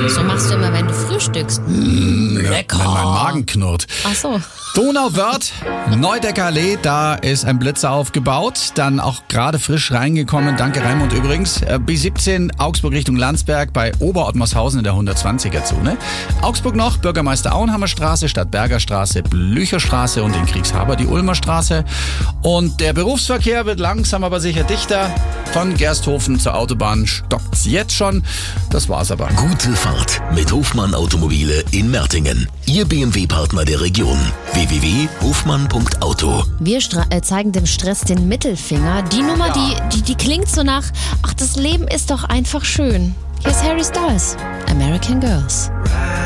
So machst du immer, wenn du frühstückst. Lecker. Wenn mein Magen knurrt. Ach so. Donauwörth, Neudecker Allee, da ist ein Blitzer aufgebaut. Dann auch gerade frisch reingekommen. Danke Raimund übrigens. B17 Augsburg Richtung Landsberg bei Oberottmarshausen in der 120er-Zone. Augsburg noch Bürgermeister Auenhammer Straße, Stadtberger Straße, Blücherstraße und in Kriegshaber die Ulmer Straße. Und der Berufsverkehr wird langsam aber sicher dichter. Von Gersthofen zur Autobahn stockt's jetzt schon. Das war's aber. Gute Fahrt mit Hofmann Automobile in Mertingen. Ihr BMW-Partner der Region. www.hofmann.auto. Wir zeigen dem Stress den Mittelfinger. Die Nummer, die klingt so nach, ach, das Leben ist doch einfach schön. Hier ist Harry Styles, American Girls.